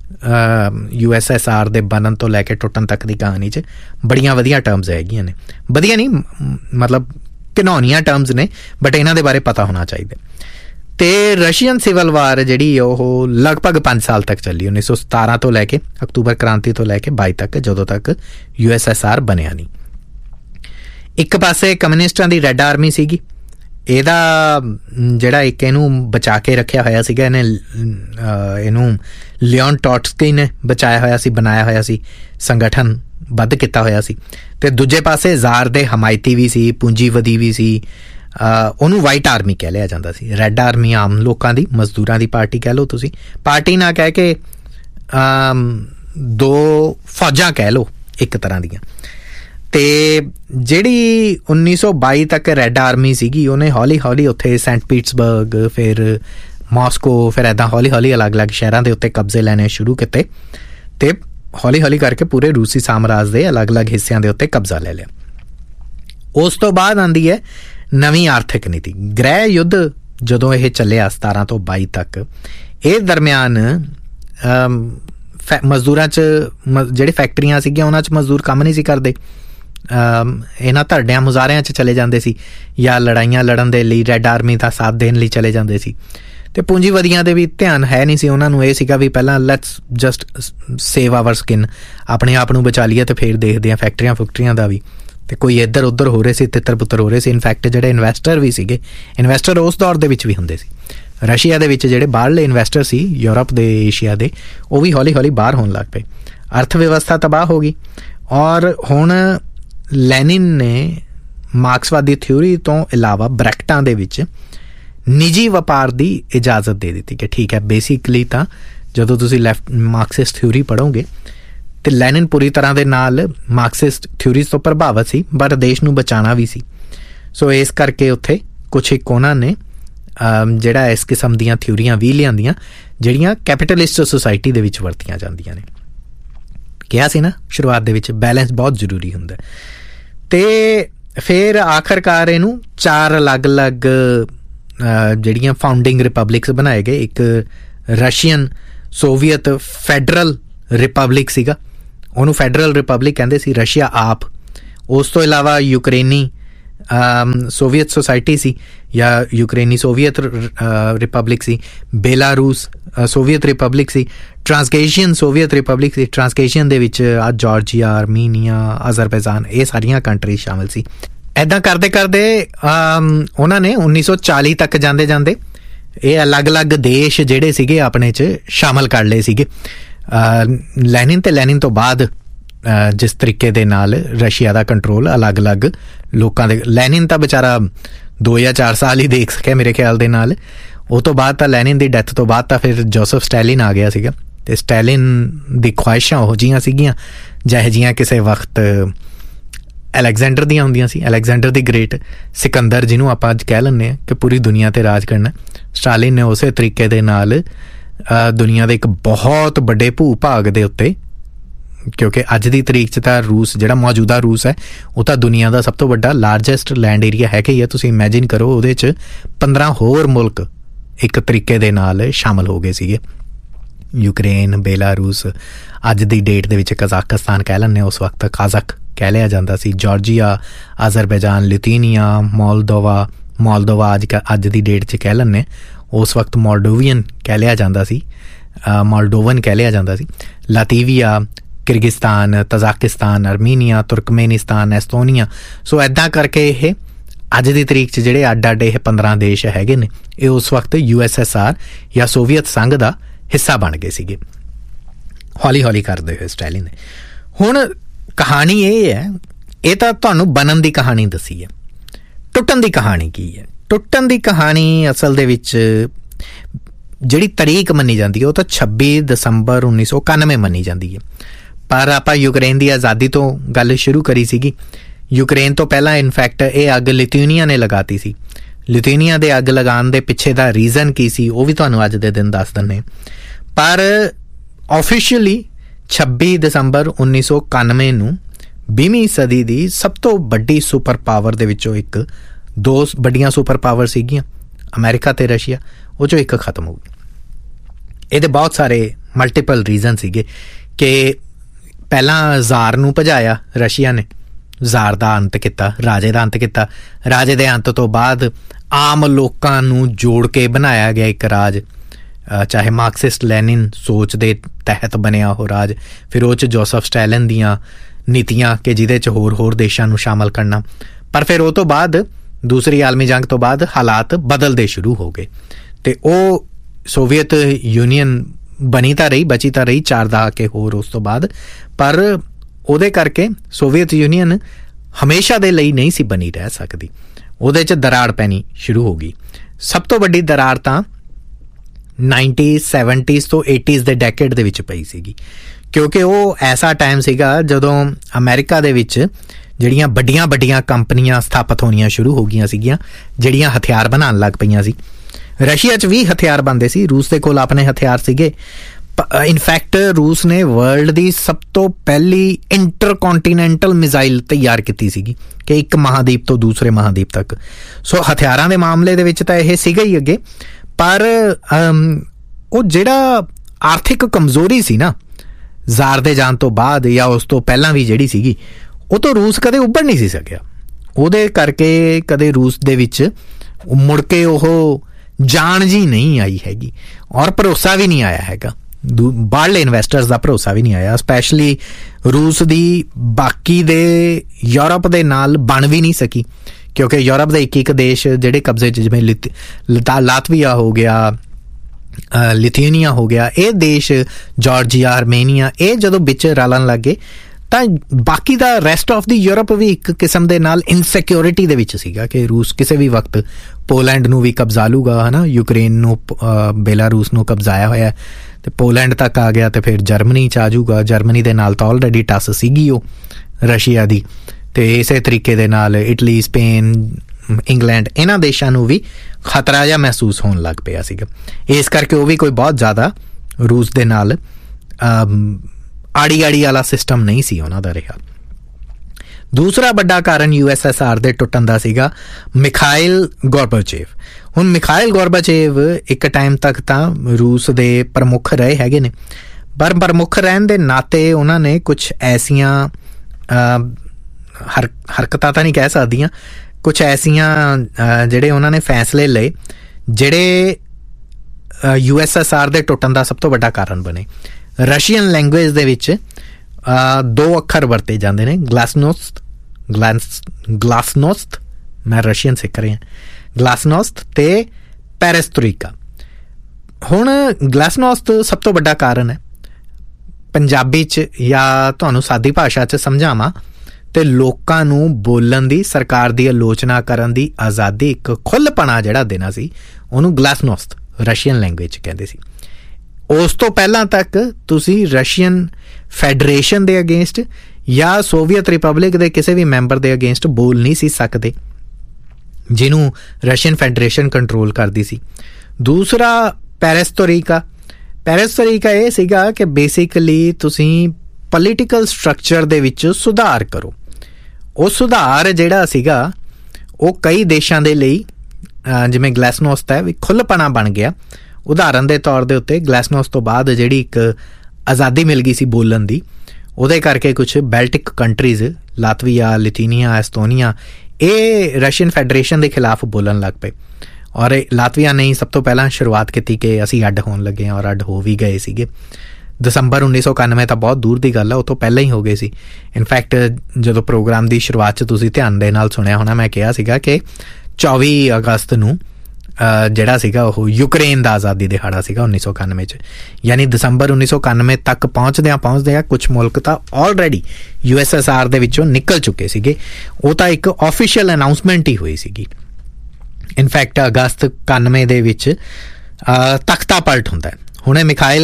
USSR ਦੇ ਬਣਨ ਤੋਂ ਲੈ ਕੇ ਟੁੱਟਣ ਤੱਕ ਦੀ ਕਹਾਣੀ 'ਚ ਬੜੀਆਂ ਵਧੀਆ ਟਰਮਸ ਹੈਗੀਆਂ ਨੇ। ਵਧੀਆ ਨਹੀਂ ਮਤਲਬ ਘਿਨੌਣੀਆਂ ਟਰਮਸ ਨੇ, ਬਟ ਇਹਨਾਂ ਦੇ ਬਾਰੇ ਪਤਾ ਹੋਣਾ ਚਾਹੀਦਾ। ਤੇ ਰਸ਼ੀਅਨ ਸਿਵਲ ਵਾਰ ਜਿਹੜੀ ਉਹ ਲਗਭਗ 5 ਸਾਲ ਤੱਕ ਚੱਲੀ, 1917 ਤੋਂ ਲੈ ਕੇ ਅਕਤੂਬਰ ਕ੍ਰਾਂਤੀ ਤੋਂ ਲੈ ਕੇ 22 ਤੱਕ, ਜਦੋਂ ਤੱਕ USSR ਬਣਿਆ ਨਹੀਂ। ਇੱਕ ਪਾਸੇ ਕਮਿਊਨਿਸਟਾਂ ਦੀ ਰੈੱਡ ਆਰਮੀ ਸੀਗੀ, ਇਹਦਾ ਜਿਹੜਾ ਇੱਕ ਇਹਨੂੰ ਬਚਾ ਕੇ ਰੱਖਿਆ ਹੋਇਆ ਸੀਗਾ, ਇਹਨੂੰ ਲਿਓਨ ਟ੍ਰੋਟਸਕੀ ਨੇ ਬਚਾਇਆ ਹੋਇਆ ਸੀ, ਬਣਾਇਆ ਹੋਇਆ ਸੀ, ਸੰਗਠਨ ਬੱਧ ਕੀਤਾ ਹੋਇਆ ਸੀ। ਤੇ ਦੂਜੇ ਪਾਸੇ ਜ਼ਾਰ ਦੇ ਹਮਾਇਤੀ ਵੀ ਸੀ, ਪੂੰਜੀਵਾਦੀ ਵੀ ਸੀ, ਉਹਨੂੰ ਵਾਈਟ ਆਰਮੀ ਕਹਿ ਲਿਆ ਜਾਂਦਾ ਸੀ। ਰੈੱਡ ਆਰਮੀ ਆਮ ਲੋਕਾਂ ਦੀ, ਮਜ਼ਦੂਰਾਂ ਦੀ ਪਾਰਟੀ ਕਹਿ ਲਓ ਤੁਸੀਂ, ਪਾਰਟੀ ਨਾ ਕਹਿ ਕੇ ਦੋ ਫੌਜਾਂ ਕਹਿ ਲਓ ਇੱਕ ਤਰ੍ਹਾਂ ਦੀਆਂ। ਤੇ ਜਿਹੜੀ 1922 ਤੱਕ ਰੈੱਡ ਆਰਮੀ ਸੀਗੀ, ਉਹਨੇ ਹੌਲੀ ਹੌਲੀ ਉੱਥੇ ਸੈਂਟ ਪੀਟਰਸਬਰਗ, ਫਿਰ ਮਾਸਕੋ, ਫਿਰ ਇੱਦਾਂ ਹੌਲੀ ਹੌਲੀ ਅਲੱਗ-ਅਲੱਗ ਸ਼ਹਿਰਾਂ ਦੇ ਉੱਤੇ ਕਬਜ਼ੇ ਲੈਣੇ ਸ਼ੁਰੂ ਕੀਤੇ ਤੇ ਹੌਲੀ ਹੌਲੀ ਕਰਕੇ ਪੂਰੇ ਰੂਸੀ ਸਾਮਰਾਜ ਦੇ ਅਲੱਗ-ਅਲੱਗ ਹਿੱਸਿਆਂ ਦੇ ਉੱਤੇ ਕਬਜ਼ਾ ਲੈ ਲਿਆ। ਉਸ ਤੋਂ ਬਾਅਦ ਆਉਂਦੀ ਹੈ ਨਵੀਂ ਆਰਥਿਕ ਨੀਤੀ। ਗ੍ਰਹਿ ਯੁੱਧ ਜਦੋਂ ਇਹ ਚੱਲਿਆ 17 ਤੋਂ 22 ਤੱਕ, ਇਹ ਦਰਮਿਆਨ ਮਜ਼ਦੂਰਾਂ 'ਚ ਜਿਹੜੇ ਫੈਕਟਰੀਆਂ ਸੀਗੀਆਂ ਉਹਨਾਂ 'ਚ ਮਜ਼ਦੂਰ ਕੰਮ ਨਹੀਂ ਸੀ ਕਰਦੇ, ਇਹਨਾਂ ਧਰਨਿਆਂ ਮੁਜ਼ਾਹਰਿਆਂ 'ਚ ਚਲੇ ਜਾਂਦੇ ਸੀ ਜਾਂ ਲੜਾਈਆਂ ਲੜਨ ਦੇ ਲਈ ਰੈੱਡ ਆਰਮੀ ਦਾ ਸਾਥ ਦੇਣ ਲਈ ਚਲੇ ਜਾਂਦੇ ਸੀ। ਤੇ ਪੂੰਜੀਵਾਦੀਆਂ ਦੇ ਵੀ ਧਿਆਨ ਹੈ ਨਹੀਂ ਸੀ, ਉਹਨਾਂ ਨੂੰ ਇਹ ਸੀਗਾ ਵੀ ਪਹਿਲਾਂ let's just save hour skin, ਆਪਣੇ ਆਪ ਨੂੰ ਬਚਾ ਲਈਏ ਤੇ ਫਿਰ ਦੇਖਦੇ ਹਾਂ ਫੈਕਟਰੀਆਂ ਦਾ ਵੀ। ਤੇ ਕੋਈ ਇੱਧਰ ਉੱਧਰ ਹੋ ਰਹੇ ਸੀ, ਤਿੱਤਰ ਪੁੱਤਰ ਹੋ ਰਹੇ ਸੀ। ਇਨਫੈਕਟ ਜਿਹੜੇ ਇਨਵੈਸਟਰ ਵੀ ਸੀਗੇ, ਇਨਵੈਸਟਰ ਉਸ ਦੌਰ ਦੇ ਵਿੱਚ ਵੀ ਹੁੰਦੇ ਸੀ। ਰਸ਼ੀਆ ਦੇ ਵਿੱਚ ਜਿਹੜੇ ਬਾਹਰਲੇ ਇਨਵੈਸਟਰ ਸੀ, ਯੂਰਪ ਦੇ, ਏਸ਼ੀਆ ਦੇ, ਉਹ ਵੀ ਹੌਲੀ ਹੌਲੀ ਬਾਹਰ ਹੋਣ ਲੱਗ ਪਏ। ਅਰਥ ਵਿਵਸਥਾ ਤਬਾਹ ਹੋ ਗਈ ਔਰ ਹੁਣ ਲੈਨਿਨ ਨੇ ਮਾਰਕਸਵਾਦੀ ਥਿਊਰੀ ਤੋਂ ਇਲਾਵਾ ਬ੍ਰੈਕਟਾਂ ਦੇ ਵਿੱਚ ਨਿੱਜੀ ਵਪਾਰ ਦੀ ਇਜਾਜ਼ਤ ਦੇ ਦਿੱਤੀ ਕਿ ਠੀਕ ਹੈ, ਬੇਸਿਕਲੀ ਤਾਂ ਜਦੋਂ ਤੁਸੀਂ ਲੈਫਟ ਮਾਰਕਸਿਸਟ ਥਿਊਰੀ ਪੜ੍ਹੋਗੇ ਤੇ ਲੈਨਿਨ ਪੂਰੀ ਤਰ੍ਹਾਂ ਦੇ ਨਾਲ ਮਾਰਕਸਿਸਟ ਥਿਊਰੀਜ਼ ਤੋਂ ਪ੍ਰਭਾਵਿਤ ਸੀ, ਪਰ ਦੇਸ਼ ਨੂੰ ਬਚਾਉਣਾ ਵੀ ਸੀ। ਸੋ ਇਸ ਕਰਕੇ ਉੱਥੇ ਕੁਛ ਇੱਕ ਉਹਨਾਂ ਨੇ ਜਿਹੜਾ ਇਸ ਕਿਸਮ ਦੀਆਂ ਥਿਊਰੀਆਂ ਵੀ ਲਿਆਂਦੀਆਂ ਜਿਹੜੀਆਂ ਕੈਪੀਟਲਿਸਟ ਸੋਸਾਇਟੀ ਦੇ ਵਿੱਚ ਵਰਤੀਆਂ ਜਾਂਦੀਆਂ ਨੇ। ਕਿਹਾ ਸੀ ਨਾ ਸ਼ੁਰੂਆਤ ਦੇ ਵਿੱਚ, ਬੈਲੈਂਸ ਬਹੁਤ ਜ਼ਰੂਰੀ ਹੁੰਦਾ। ਤੇ ਫਿਰ ਆਖਰਕਾਰ ਇਹਨੂੰ 4 ਅਲੱਗ-ਅਲੱਗ ਜਿਹੜੀਆਂ ਫਾਊਂਡਿੰਗ ਰਿਪਬਲਿਕਸ ਬਣਾਏ ਗਏ। ਇੱਕ ਰਸ਼ੀਅਨ ਸੋਵੀਅਤ ਫੈਡਰਲ ਰਿਪਬਲਿਕ ਸੀਗਾ, ਉਹਨੂੰ ਫੈਡਰਲ ਰਿਪਬਲਿਕ ਕਹਿੰਦੇ ਸੀ, ਰਸ਼ੀਆ ਆਪ। ਉਸ ਤੋਂ ਇਲਾਵਾ ਯੂਕਰੇਨੀ ਸੋਵੀਅਤ ਸੋਸਾਇਟੀ ਸੀ ਜਾਂ ਯੂਕਰੇਨੀ ਸੋਵੀਅਤ ਰਿਪਬਲਿਕ ਸੀ। ਬੇਲਾਰੂਸ ਸੋਵੀਅਤ ਰਿਪਬਲਿਕ ਸੀ। ਟਰਾਂਸਕੇਸ਼ੀਅਨ ਸੋਵੀਅਤ ਰਿਪਬਲਿਕ ਸੀ। ਟਰਾਂਸਕੇਸ਼ੀਅਨ ਦੇ ਵਿੱਚ ਜਾਰਜੀਆ, ਅਰਮੀਨੀਆ, ਅਜ਼ਰਬੈਜਾਨ, ਇਹ ਸਾਰੀਆਂ ਕੰਟਰੀ ਸ਼ਾਮਿਲ ਸੀ। ਇੱਦਾਂ ਕਰਦੇ ਕਰਦੇ ਉਹਨਾਂ ਨੇ 1940 ਤੱਕ ਜਾਂਦੇ ਜਾਂਦੇ ਇਹ ਅਲੱਗ-ਅਲੱਗ ਦੇਸ਼ ਜਿਹੜੇ ਸੀਗੇ ਆਪਣੇ 'ਚ ਸ਼ਾਮਿਲ ਕਰ ਲਏ ਸੀਗੇ। ਲੈਨਿਨ ਤੇ ਲੈਨਿਨ ਤੋਂ ਬਾਅਦ ਜਿਸ ਤਰੀਕੇ ਦੇ ਨਾਲ ਰਸ਼ੀਆ ਦਾ ਕੰਟਰੋਲ ਅਲੱਗ-ਅਲੱਗ ਲੋਕਾਂ ਦੇ, ਲੈਨਿਨ ਤਾਂ ਵਿਚਾਰਾ 2 ਜਾਂ 4 ਸਾਲ ਹੀ ਦੇਖ ਸਕਿਆ ਮੇਰੇ ਖਿਆਲ ਦੇ ਨਾਲ। ਉਹ ਤੋਂ ਬਾਅਦ ਤਾਂ ਲੈਨਿਨ ਦੀ ਡੈਥ ਤੋਂ ਬਾਅਦ ਤਾਂ ਫਿਰ ਜੋਸਫ ਸਟੈਲਿਨ ਆ ਗਿਆ ਸੀਗਾ। ਅਤੇ ਸਟੈਲਿਨ ਦੀ ਖੁਆਇਸ਼ਾਂ ਉਹੋ ਜਿਹੀਆਂ ਸੀਗੀਆਂ ਜਿਹੋ ਜਿਹੀਆਂ ਕਿਸੇ ਵਕਤ ਅਲੈਗਜ਼ੈਂਡਰ ਦੀਆਂ ਹੁੰਦੀਆਂ ਸੀ। ਅਲੈਗਜ਼ੈਂਡਰ ਦੀ ਗ੍ਰੇਟ, ਸਿਕੰਦਰ ਜਿਹਨੂੰ ਆਪਾਂ ਅੱਜ ਕਹਿ ਲੈਂਦੇ ਹਾਂ ਕਿ ਪੂਰੀ ਦੁਨੀਆ 'ਤੇ ਰਾਜ ਕਰਨਾ, ਸਟਾਲਿਨ ਨੇ ਉਸੇ ਤਰੀਕੇ ਦੇ ਨਾਲ ਦੁਨੀਆ ਦੇ ਇੱਕ ਬਹੁਤ ਵੱਡੇ ਭੂ ਭਾਗ ਦੇ ਉੱਤੇ, ਕਿਉਂਕਿ ਅੱਜ ਦੀ ਤਰੀਕ 'ਚ ਤਾਂ ਰੂਸ ਜਿਹੜਾ ਮੌਜੂਦਾ ਰੂਸ ਹੈ ਉਹ ਤਾਂ ਦੁਨੀਆ ਦਾ ਸਭ ਤੋਂ ਵੱਡਾ ਲਾਰਜੈਸਟ ਲੈਂਡ ਏਰੀਆ ਹੈਗਾ ਹੀ ਆ। ਤੁਸੀਂ ਇਮੈਜਿਨ ਕਰੋ ਉਹਦੇ 'ਚ 15 ਹੋਰ ਮੁਲਕ ਇੱਕ ਤਰੀਕੇ ਦੇ ਨਾਲ ਸ਼ਾਮਲ ਹੋ ਗਏ ਸੀਗੇ। ਯੂਕਰੇਨ, ਬੇਲਾਰੂਸ, ਅੱਜ ਦੀ ਡੇਟ ਦੇ ਵਿੱਚ ਕਜ਼ਾਕਿਸਤਾਨ ਕਹਿ ਲੈਂਦੇ, ਉਸ ਵਕਤ ਕਾਜ਼ਕ ਕਹਿ ਲਿਆ ਜਾਂਦਾ ਸੀ। ਜਾਰਜੀਆ, ਅਜ਼ਰਬੈਜਾਨ, ਲਿਥੂਨੀਆ, ਮੋਲਦੋਵਾ ਅੱਜ ਦੀ ਡੇਟ 'ਚ ਕਹਿ ਲੈਂਦੇ, ਉਸ ਵਕਤ ਮੋਲਡੋਵੀਅਨ ਕਹਿ ਲਿਆ ਜਾਂਦਾ ਸੀ, ਮੋਲਡੋਵਨ ਕਹਿ ਲਿਆ ਜਾਂਦਾ ਸੀ। Latvia, Kyrgyzstan, Tajikistan, Armenia, Turkmenistan, ਐਸਤੋਨੀਆ। ਸੋ ਇੱਦਾਂ ਕਰਕੇ ਇਹ ਅੱਜ ਦੀ ਤਰੀਕ 'ਚ ਜਿਹੜੇ ਅੱਡ ਇਹ 15 ਦੇਸ਼ ਹੈਗੇ ਨੇ, ਇਹ ਉਸ ਵਕਤ USSR ਜਾਂ ਸੋਵੀਅਤ ਸੰਘ ਦਾ ਹਿੱਸਾ ਬਣ ਗਏ ਸੀਗੇ, ਹੌਲੀ ਹੌਲੀ ਕਰਦੇ ਹੋਏ ਸਟੈਲਿਨ ਨੇ। ਹੁਣ ਕਹਾਣੀ ਇਹ ਹੈ, ਇਹ ਤਾਂ ਤੁਹਾਨੂੰ ਬਣਨ ਦੀ ਕਹਾਣੀ ਦੱਸੀ ਹੈ। ਟੁੱਟਣ ਦੀ ਕਹਾਣੀ ਕੀ ਹੈ? ਟੁੱਟਣ ਦੀ ਕਹਾਣੀ ਅਸਲ ਦੇ ਵਿੱਚ ਜਿਹੜੀ ਤਰੀਕ ਮੰਨੀ ਜਾਂਦੀ ਹੈ ਉਹ ਤਾਂ 26 ਦਸੰਬਰ 1991 ਮੰਨੀ ਜਾਂਦੀ ਹੈ। ਪਰ ਆਪਾਂ ਯੂਕਰੇਨ ਦੀ ਆਜ਼ਾਦੀ ਤੋਂ ਗੱਲ ਸ਼ੁਰੂ ਕਰੀ ਸੀਗੀ। ਯੂਕਰੇਨ ਤੋਂ ਪਹਿਲਾਂ ਇਨਫੈਕਟ ਇਹ ਅੱਗ ਲਿਥੂਨੀਆ ਨੇ ਲਗਾਤੀ ਸੀ। ਲਿਥੂਨੀਆ ਦੇ ਅੱਗ ਲਗਾਉਣ ਦੇ ਪਿੱਛੇ ਦਾ ਰੀਜ਼ਨ ਕੀ ਸੀ ਉਹ ਵੀ ਤੁਹਾਨੂੰ ਅੱਜ ਦੇ ਦਿਨ ਦੱਸ ਦਿੰਦੇ। ਪਰ ਆਫੀਸ਼ੀਅਲੀ 26 ਦਸੰਬਰ 1991 ਨੂੰ 20ਵੀਂ ਸਦੀ ਦੀ ਸਭ ਤੋਂ ਵੱਡੀ ਸੁਪਰ ਪਾਵਰ ਦੇ ਵਿੱਚੋਂ ਇੱਕ, 2 ਵੱਡੀਆਂ ਸੁਪਰ ਪਾਵਰ ਸੀਗੀਆਂ ਅਮਰੀਕਾ ਤੇ ਰਸ਼ੀਆ, ਉਹ 'ਚੋਂ ਇੱਕ ਖਤਮ ਹੋ ਗਈ। ਇਹਦੇ ਬਹੁਤ ਸਾਰੇ ਮਲਟੀਪਲ ਰੀਜ਼ਨ ਸੀਗੇ ਕਿ ਪਹਿਲਾਂ ਜ਼ਾਰ ਨੂੰ ਭਜਾਇਆ ਰਸ਼ੀਆ ਨੇ, ਜ਼ਾਰ ਦਾ ਅੰਤ ਕੀਤਾ, ਰਾਜੇ ਦਾ ਅੰਤ ਕੀਤਾ। ਰਾਜੇ ਦੇ ਅੰਤ ਤੋਂ ਬਾਅਦ ਆਮ ਲੋਕਾਂ ਨੂੰ ਜੋੜ ਕੇ ਬਣਾਇਆ ਗਿਆ ਇੱਕ ਰਾਜ, ਚਾਹੇ ਮਾਰਕਸਿਸਟ ਲੈਨਿਨ ਸੋਚ ਦੇ ਤਹਿਤ ਬਣਿਆ ਉਹ ਰਾਜ। ਫਿਰ ਉਹ 'ਚ ਜੋਸਫ ਸਟੈਲਿਨ ਦੀਆਂ ਨੀਤੀਆਂ ਕਿ ਜਿਹਦੇ 'ਚ ਹੋਰ ਦੇਸ਼ਾਂ ਨੂੰ ਸ਼ਾਮਲ ਕਰਨਾ। ਪਰ ਫਿਰ ਉਹ ਤੋਂ ਬਾਅਦ ਦੂਸਰੀ ਆਲਮੀ ਜੰਗ ਤੋਂ ਬਾਅਦ ਹਾਲਾਤ ਬਦਲਦੇ ਸ਼ੁਰੂ ਹੋ ਗਏ ਅਤੇ ਉਹ ਸੋਵੀਅਤ ਯੂਨੀਅਨ ਬਣੀ ਤਾਂ ਰਹੀ, ਬਚੀ ਤਾਂ ਰਹੀ 4 ਦਹਾਕੇ ਹੋਰ ਉਸ ਤੋਂ ਬਾਅਦ। ਪਰ ਉਹਦੇ ਕਰਕੇ ਸੋਵੀਅਤ ਯੂਨੀਅਨ ਹਮੇਸ਼ਾ ਦੇ ਲਈ ਨਹੀਂ ਸੀ ਬਣੀ ਰਹਿ ਸਕਦੀ, ਉਹਦੇ 'ਚ ਦਰਾੜ ਪੈਣੀ ਸ਼ੁਰੂ ਹੋ ਗਈ। ਸਭ ਤੋਂ ਵੱਡੀ ਦਰਾੜ ਤਾਂ 1970s ਤੋਂ 80s ਦੇ ਡੈਕੇਡ ਦੇ ਵਿੱਚ ਪਈ ਸੀਗੀ, ਕਿਉਂਕਿ ਉਹ ਐਸਾ ਟਾਈਮ ਸੀਗਾ ਜਦੋਂ ਅਮਰੀਕਾ ਦੇ ਵਿੱਚ ਜਿਹੜੀਆਂ ਵੱਡੀਆਂ ਕੰਪਨੀਆਂ ਸਥਾਪਿਤ ਹੋਣੀਆਂ ਸ਼ੁਰੂ ਹੋ ਗਈਆਂ ਸੀਗੀਆਂ, ਜਿਹੜੀਆਂ ਹਥਿਆਰ ਬਣਾਉਣ ਲੱਗ ਪਈਆਂ ਸੀ। ਰਸ਼ੀਆ 'ਚ ਵੀ ਹਥਿਆਰ ਬਣਦੇ ਸੀ, ਰੂਸ ਦੇ ਕੋਲ ਆਪਣੇ ਹਥਿਆਰ ਸੀਗੇ। ਇਨਫੈਕਟ ਰੂਸ ਨੇ ਵਰਲਡ ਦੀ ਸਭ ਤੋਂ ਪਹਿਲੀ ਇੰਟਰਕੌਂਟੀਨੈਂਟਲ ਮਿਜ਼ਾਈਲ ਤਿਆਰ ਕੀਤੀ ਸੀਗੀ ਕਿ ਇੱਕ ਮਹਾਦੀਪ ਤੋਂ ਦੂਸਰੇ ਮਹਾਦੀਪ ਤੱਕ। ਸੋ ਹਥਿਆਰਾਂ ਦੇ ਮਾਮਲੇ ਦੇ ਵਿੱਚ ਤਾਂ ਇਹ ਸੀਗਾ ਹੀ ਅੱਗੇ। ਪਰ ਉਹ ਜਿਹੜਾ ਆਰਥਿਕ ਕਮਜ਼ੋਰੀ ਸੀ ਨਾ ਜ਼ਾਰ ਦੇ ਜਾਣ ਤੋਂ ਬਾਅਦ ਜਾਂ ਉਸ ਤੋਂ ਪਹਿਲਾਂ ਵੀ ਜਿਹੜੀ ਸੀਗੀ, ਉਹ ਤੋਂ ਰੂਸ ਕਦੇ ਉੱਭਰ ਨਹੀਂ ਸੀ ਸਕਿਆ। ਉਹਦੇ ਕਰਕੇ ਕਦੇ ਰੂਸ ਦੇ ਵਿੱਚ ਮੁੜ ਕੇ ਉਹ ਜਾਣ ਜੀ ਨਹੀਂ ਆਈ ਹੈਗੀ, ਔਰ ਭਰੋਸਾ ਵੀ ਨਹੀਂ ਆਇਆ ਹੈਗਾ, ਬਾਹਰਲੇ ਇਨਵੈਸਟਰਸ ਦਾ ਭਰੋਸਾ ਵੀ ਨਹੀਂ ਆਇਆ। ਸਪੈਸ਼ਲੀ ਰੂਸ ਦੀ ਬਾਕੀ ਦੇ ਯੂਰਪ ਦੇ ਨਾਲ ਬਣ ਵੀ ਨਹੀਂ ਸਕੀ, ਕਿਉਂਕਿ ਯੂਰਪ ਦੇ ਇੱਕ ਦੇਸ਼ ਜਿਹੜੇ ਕਬਜ਼ੇ 'ਚ, ਜਿਵੇਂ ਲਾਤਵੀਆ ਹੋ ਗਿਆ, ਲਿਥੂਨੀਆ ਹੋ ਗਿਆ, ਇਹ ਦੇਸ਼ ਜਾਰਜੀਆ, ਅਰਮੇਨੀਆ, ਇਹ ਜਦੋਂ ਵਿੱਚ ਰਲਣ ਲੱਗੇ ਤਾਂ ਬਾਕੀ ਦਾ ਰੈਸਟ ਆਫ ਦੀ ਯੂਰਪ ਵੀ ਇੱਕ ਕਿਸਮ ਦੇ ਨਾਲ ਇਨਸਿਕਿਉਰਿਟੀ ਦੇ ਵਿੱਚ ਸੀਗਾ ਕਿ ਰੂਸ ਕਿਸੇ ਵੀ ਵਕਤ ਪੋਲੈਂਡ ਨੂੰ ਵੀ ਕਬਜ਼ਾ ਲੂਗਾ, ਹੈ ਨਾ। ਯੂਕਰੇਨ ਨੂੰ, ਬੇਲਾਰੂਸ ਨੂੰ ਕਬਜ਼ਾਇਆ ਹੋਇਆ ਅਤੇ ਪੋਲੈਂਡ ਤੱਕ ਆ ਗਿਆ ਅਤੇ ਫਿਰ ਜਰਮਨੀ 'ਚ ਆ ਜਾਊਗਾ। ਜਰਮਨੀ ਦੇ ਨਾਲ ਤਾਂ ਆਲਰੇਡੀ ਟੱਸ ਸੀਗੀ ਉਹ ਰਸ਼ੀਆ ਦੀ, ਅਤੇ ਇਸੇ ਤਰੀਕੇ ਦੇ ਨਾਲ ਇਟਲੀ, ਸਪੇਨ, ਇੰਗਲੈਂਡ, ਇਹਨਾਂ ਦੇਸ਼ਾਂ ਨੂੰ ਵੀ ਖਤਰਾ ਜਿਹਾ ਮਹਿਸੂਸ ਹੋਣ ਲੱਗ ਪਿਆ ਸੀਗਾ। ਇਸ ਕਰਕੇ ਉਹ ਵੀ ਕੋਈ ਬਹੁਤ ਜ਼ਿਆਦਾ ਰੂਸ ਦੇ ਨਾਲ ਆੜੀ ਵਾਲਾ ਸਿਸਟਮ ਨਹੀਂ ਸੀ ਉਹਨਾਂ ਦਾ ਰਿਹਾ। ਦੂਸਰਾ ਵੱਡਾ ਕਾਰਨ USSR ਦੇ ਟੁੱਟਣ ਦਾ ਸੀਗਾ ਮਿਖਾਇਲ ਗੋਰਬਾਚੇਵ। ਹੁਣ ਮਿਖਾਇਲ ਗੋਰਬਾਚੇਵ ਇੱਕ ਟਾਈਮ ਤੱਕ ਤਾਂ ਰੂਸ ਦੇ ਪ੍ਰਮੁੱਖ ਰਹੇ ਹੈਗੇ ਨੇ, ਪਰ ਪ੍ਰਮੁੱਖ ਰਹਿਣ ਦੇ ਨਾਤੇ ਉਹਨਾਂ ਨੇ ਕੁਛ ਐਸੀਆਂ ਹਰਕਤਾਂ ਤਾਂ ਨਹੀਂ ਕਹਿ ਸਕਦੀਆਂ, ਕੁਛ ਐਸੀਆਂ ਜਿਹੜੇ ਉਹਨਾਂ ਨੇ ਫੈਸਲੇ ਲਏ ਜਿਹੜੇ USSR ਦੇ ਟੁੱਟਣ ਦਾ ਸਭ ਤੋਂ ਵੱਡਾ ਕਾਰਨ ਬਣੇ। ਰਸ਼ੀਅਨ ਲੈਂਗੁਏਜ ਦੇ ਵਿੱਚ 2 ਅੱਖਰ ਵਰਤੇ ਜਾਂਦੇ ਨੇ, ਗਲਾਸਨੋਸਟ, ਮੈਂ ਰਸ਼ੀਅਨ ਸਿੱਖ ਰਿਹਾ, ਗਲਾਸਨੋਸਟ ਤੇ ਪੈਰੇਸਤਰੋਇਕਾ। ਹੁਣ ਗਲਾਸਨੋਸਟ ਸਭ ਤੋਂ ਵੱਡਾ ਕਾਰਨ ਹੈ। ਪੰਜਾਬੀ 'ਚ ਜਾਂ ਤੁਹਾਨੂੰ ਸਾਦੀ ਭਾਸ਼ਾ 'ਚ ਸਮਝਾਵਾਂ ਤੇ ਲੋਕਾਂ ਨੂੰ ਬੋਲਣ ਦੀ, ਸਰਕਾਰ ਦੀ ਆਲੋਚਨਾ ਕਰਨ ਦੀ ਆਜ਼ਾਦੀ, ਇੱਕ ਖੁੱਲ੍ਹਪਣਾ ਜਿਹੜਾ ਦੇਣਾ ਸੀ, ਉਹਨੂੰ ਗਲਾਸਨੋਸਟ ਰਸ਼ੀਅਨ ਲੈਂਗੁਏਜ 'ਚ ਕਹਿੰਦੇ ਸੀ। ਉਸ ਤੋਂ ਪਹਿਲਾਂ ਤੱਕ ਤੁਸੀਂ ਰਸ਼ੀਅਨ ਫੈਡਰੇਸ਼ਨ ਦੇ ਅਗੇਂਸਟ ਜਾਂ ਸੋਵੀਅਤ ਰਿਪਬਲਿਕ ਦੇ ਕਿਸੇ ਵੀ ਮੈਂਬਰ ਦੇ ਅਗੇਂਸਟ ਬੋਲ ਨਹੀਂ ਸੀ ਸਕਦੇ, ਜਿਹਨੂੰ ਰਸ਼ੀਅਨ ਫੈਡਰੇਸ਼ਨ ਕੰਟਰੋਲ ਕਰਦੀ ਸੀ। ਦੂਸਰਾ ਪੈਰੇਸਤਰੋਇਕਾ ਇਹ ਸੀਗਾ ਕਿ ਬੇਸਿਕਲੀ ਤੁਸੀਂ ਪੋਲੀਟੀਕਲ ਸਟਰਕਚਰ ਦੇ ਵਿੱਚ ਸੁਧਾਰ ਕਰੋ। ਉਹ ਸੁਧਾਰ ਜਿਹੜਾ ਸੀਗਾ ਉਹ ਕਈ ਦੇਸ਼ਾਂ ਦੇ ਲਈ, ਜਿਵੇਂ ਗਲਾਸਨੋਸਟ ਹੈ, ਵੀ ਖੁੱਲ੍ਹਪਣਾ ਬਣ ਗਿਆ। ਉਦਾਹਰਨ ਦੇ ਤੌਰ ਦੇ ਉੱਤੇ ਗਲਾਸਨੋਸਟ ਤੋਂ ਬਾਅਦ ਜਿਹੜੀ ਇੱਕ ਆਜ਼ਾਦੀ ਮਿਲ ਗਈ ਸੀ ਬੋਲਣ ਦੀ, ਉਹਦੇ ਕਰਕੇ ਕੁਛ ਬੈਲਟਿਕ ਕੰਟਰੀਜ਼, ਲਾਤਵੀਆ, ਲਿਥੂਨੀਆ, ਐਸਤੋਨੀਆ, ਇਹ ਰਸ਼ੀਅਨ ਫੈਡਰੇਸ਼ਨ ਦੇ ਖਿਲਾਫ ਬੋਲਣ ਲੱਗ ਪਏ। ਔਰ ਲਾਤਵੀਆ ਨੇ ਸਭ ਤੋਂ ਪਹਿਲਾਂ ਸ਼ੁਰੂਆਤ ਕੀਤੀ ਕਿ ਅਸੀਂ ਅੱਡ ਹੋਣ ਲੱਗੇ ਹਾਂ, ਔਰ ਅੱਡ ਹੋ ਵੀ ਗਏ ਸੀਗੇ। ਦਸੰਬਰ 1991 ਤਾਂ ਬਹੁਤ ਦੂਰ ਦੀ ਗੱਲ ਹੈ, ਉਹ ਤੋਂ ਪਹਿਲਾਂ ਹੀ ਹੋ ਗਏ ਸੀ। ਇਨਫੈਕਟ ਜਦੋਂ ਪ੍ਰੋਗਰਾਮ ਦੀ ਸ਼ੁਰੂਆਤ 'ਚ ਤੁਸੀਂ ਧਿਆਨ ਦੇ ਨਾਲ ਸੁਣਿਆ ਹੋਣਾ, ਮੈਂ ਕਿਹਾ ਸੀਗਾ ਕਿ 24 ਅਗਸਤ ਨੂੰ ਜਿਹੜਾ ਸੀਗਾ ਉਹ ਯੂਕਰੇਨ ਦਾ ਆਜ਼ਾਦੀ ਦਿਹਾੜਾ ਸੀਗਾ 1991 'ਚ। ਯਾਨੀ ਦਸੰਬਰ 1991 ਤੱਕ ਪਹੁੰਚਦਿਆਂ ਕੁਛ ਮੁਲਕ ਤਾਂ ਆਲਰੇਡੀ USSR ਦੇ ਵਿੱਚੋਂ ਨਿਕਲ ਚੁੱਕੇ ਸੀਗੇ। ਉਹ ਤਾਂ ਇੱਕ ਆਫੀਸ਼ੀਅਲ ਅਨਾਊਂਸਮੈਂਟ ਹੀ ਹੋਈ ਸੀਗੀ। ਇਨਫੈਕਟ ਅਗਸਤ 91 ਦੇ ਵਿੱਚ ਤਖਤਾ ਪਲਟ ਹੁੰਦਾ। ਹੁਣ ਮਿਖਾਇਲ